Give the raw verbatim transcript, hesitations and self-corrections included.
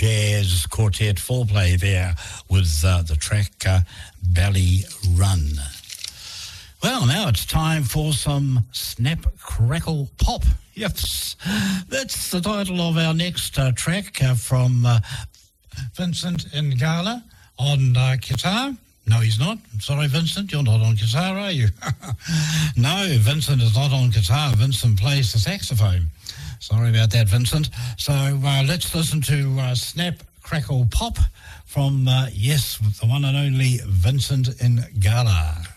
jazz quartet foreplay there with uh, the track uh, Bally Run. Well, now it's time for some Snap, Crackle, Pop. Yes, that's the title of our next uh, track uh, from uh, Vincent Ingala on uh, guitar. No, he's not. Sorry, Vincent, you're not on guitar, are you? No, Vincent is not on guitar. Vincent plays the saxophone. Sorry about that, Vincent. So uh, let's listen to uh, Snap, Crackle, Pop from, uh, yes, the one and only Vincent Ingala.